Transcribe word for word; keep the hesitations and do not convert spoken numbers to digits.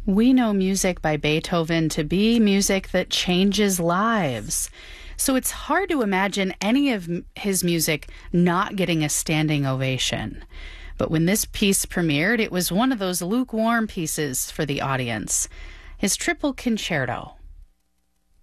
We know music by Beethoven to be music that changes lives. So it's hard to imagine any of his music not getting a standing ovation. But when this piece premiered, it was one of those lukewarm pieces for the audience. His Triple Concerto.